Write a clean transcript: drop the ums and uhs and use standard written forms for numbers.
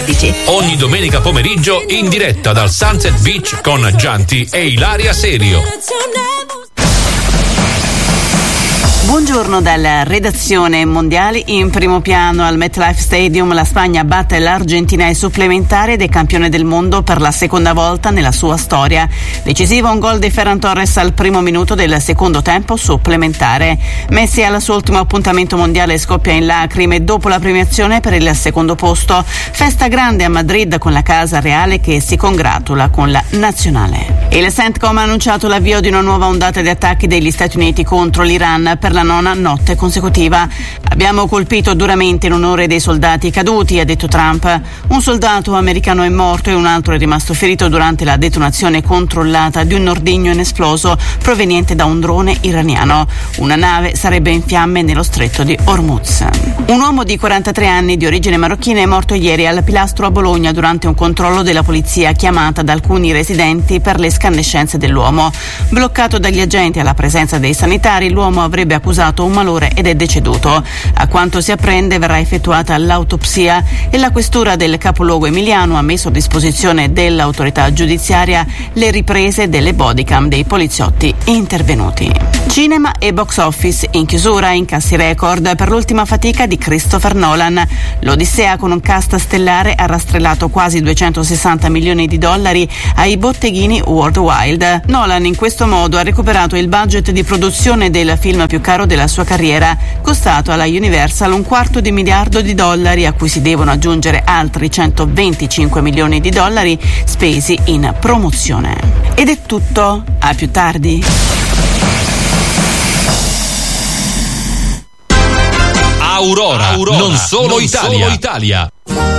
14. Ogni domenica pomeriggio in diretta dal Sunset Beach con Gianti e Ilaria Serio. Buongiorno dalla redazione. Mondiali in primo piano al MetLife Stadium. La Spagna batte l'Argentina ai supplementari ed è campione del mondo per la seconda volta nella sua storia. Decisivo un gol di Ferran Torres al primo minuto del secondo tempo supplementare. Messi al suo ultimo appuntamento mondiale scoppia in lacrime dopo la premiazione per il secondo posto. Festa grande a Madrid con la Casa Reale che si congratula con la nazionale. Il CENTCOM ha annunciato l'avvio di una nuova ondata di attacchi degli Stati Uniti contro l'Iran per la nona notte consecutiva. Abbiamo colpito duramente in onore dei soldati caduti, ha detto Trump. Un soldato americano è morto e un altro è rimasto ferito durante la detonazione controllata di un ordigno inesploso proveniente da un drone iraniano. Una nave sarebbe in fiamme nello stretto di Hormuz. Un uomo di 43 anni di origine marocchina è morto ieri al Pilastro a Bologna durante un controllo della polizia chiamata da alcuni residenti per le scannescenze dell'uomo. Bloccato dagli agenti alla presenza dei sanitari, l'uomo avrebbe accusato un malore ed è deceduto. A quanto si apprende verrà effettuata l'autopsia e la questura del capoluogo emiliano ha messo a disposizione dell'autorità giudiziaria le riprese delle bodycam dei poliziotti intervenuti. Cinema e box office in chiusura, incassi record per l'ultima fatica di Christopher Nolan. L'Odissea con un cast stellare ha rastrellato quasi 260 milioni di dollari ai botteghini World Wide. Nolan in questo modo ha recuperato il budget di produzione del film più caro della sua carriera, costato alla Universal $250 milioni a cui si devono aggiungere altri 125 milioni di dollari spesi in promozione. Ed è tutto, a più tardi. Aurora, non solo Italia.